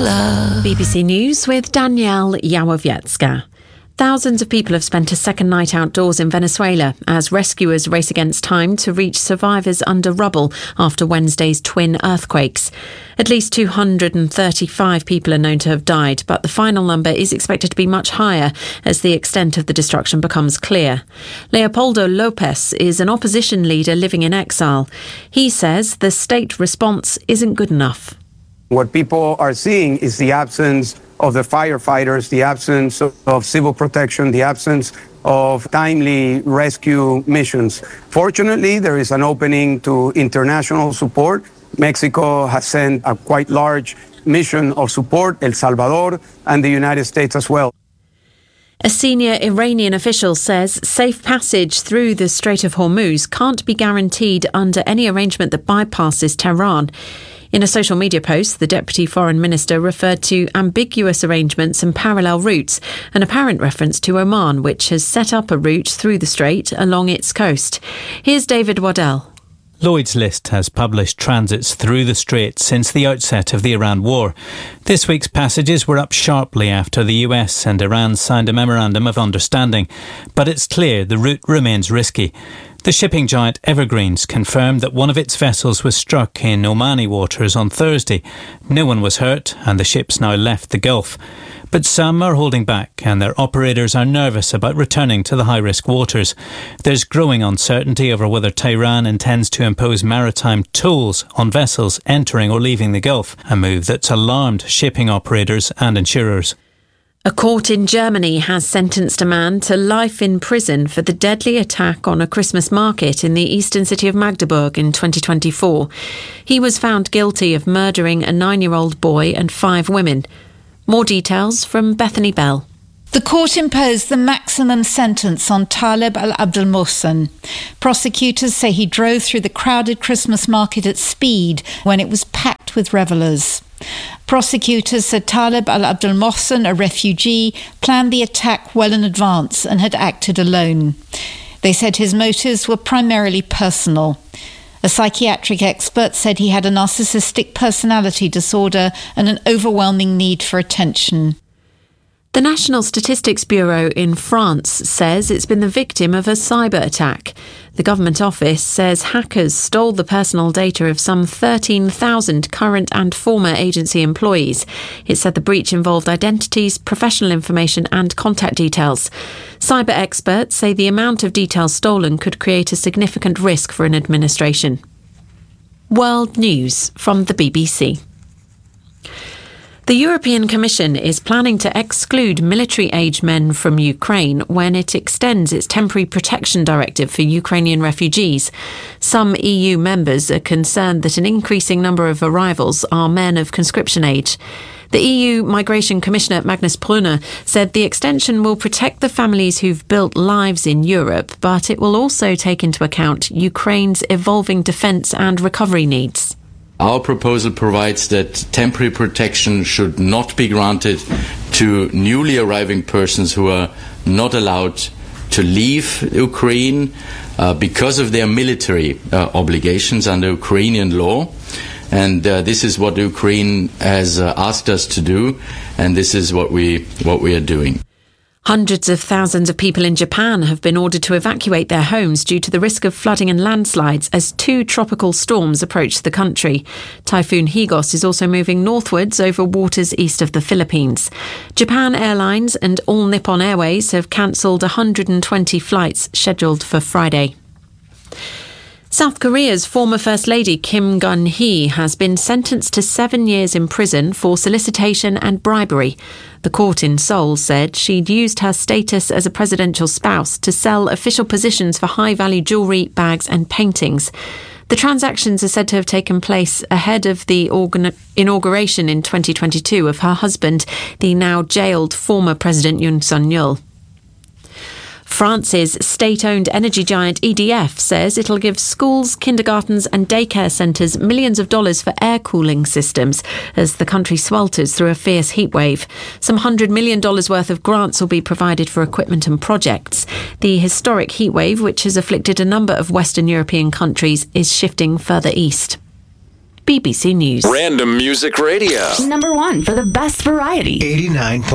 love. BBC News with Danielle Yałowiecka. Thousands of people have spent a second night outdoors in Venezuela as rescuers race against time to reach survivors under rubble after Wednesday's twin earthquakes. At least 235 people are known to have died, but the final number is expected to be much higher as the extent of the destruction becomes clear. Leopoldo Lopez is an opposition leader living in exile. He says the state response isn't good enough. What people are seeing is the absence of the firefighters, the absence of civil protection, the absence of timely rescue missions. Fortunately, there is an opening to international support. Mexico has sent a quite large mission of support, El Salvador and the United States as well. A senior Iranian official says safe passage through the Strait of Hormuz can't be guaranteed under any arrangement that bypasses Tehran. In a social media post, the Deputy Foreign Minister referred to ambiguous arrangements and parallel routes, an apparent reference to Oman, which has set up a route through the strait along its coast. Here's David Waddell. Lloyd's List has published transits through the strait since the outset of the Iran war. This week's passages were up sharply after the US and Iran signed a memorandum of understanding, but it's clear the route remains risky. The shipping giant Evergreens confirmed that one of its vessels was struck in Omani waters on Thursday. No one was hurt and the ship's now left the Gulf. But some are holding back and their operators are nervous about returning to the high-risk waters. There's growing uncertainty over whether Tehran intends to impose maritime tolls on vessels entering or leaving the Gulf, a move that's alarmed shipping operators and insurers. A court in Germany has sentenced a man to life in prison for the deadly attack on a Christmas market in the eastern city of Magdeburg in 2024. He was found guilty of murdering a 9-year-old boy and 5 women. More details from Bethany Bell. The court imposed the maximum sentence on Taleb al-Abdel Mohsen. Prosecutors say he drove through the crowded Christmas market at speed when it was packed with revellers. Prosecutors said Taleb al-Abdel Mohsen, a refugee, planned the attack well in advance and had acted alone. They said his motives were primarily personal. A psychiatric expert said he had a narcissistic personality disorder and an overwhelming need for attention. The National Statistics Bureau in France says it's been the victim of a cyber attack. The government office says hackers stole the personal data of some 13,000 current and former agency employees. It said the breach involved identities, professional information and contact details. Cyber experts say the amount of details stolen could create a significant risk for an administration. World News from the BBC. The European Commission is planning to exclude military-age men from Ukraine when it extends its temporary protection directive for Ukrainian refugees. Some EU members are concerned that an increasing number of arrivals are men of conscription age. The EU Migration Commissioner Magnus Brunner said the extension will protect the families who've built lives in Europe, but it will also take into account Ukraine's evolving defence and recovery needs. Our proposal provides that temporary protection should not be granted to newly arriving persons who are not allowed to leave Ukraine because of their military obligations under Ukrainian law. And this is what Ukraine has asked us to do, and this is what we are doing. Hundreds of thousands of people in Japan have been ordered to evacuate their homes due to the risk of flooding and landslides as 2 tropical storms approach the country. Typhoon Higos is also moving northwards over waters east of the Philippines. Japan Airlines and All Nippon Airways have cancelled 120 flights scheduled for Friday. South Korea's former First Lady Kim Gun-hee has been sentenced to 7 years in prison for solicitation and bribery. The court in Seoul said she'd used her status as a presidential spouse to sell official positions for high-value jewellery, bags and paintings. The transactions are said to have taken place ahead of the inauguration in 2022 of her husband, the now jailed former President Yoon Suk-yeol. France's state-owned energy giant EDF says it'll give schools, kindergartens and daycare centres millions of dollars for air cooling systems as the country swelters through a fierce heatwave. Some $100 million worth of grants will be provided for equipment and projects. The historic heatwave, which has afflicted a number of Western European countries, is shifting further east. BBC News. Random Music Radio. #1 for the best variety. 89.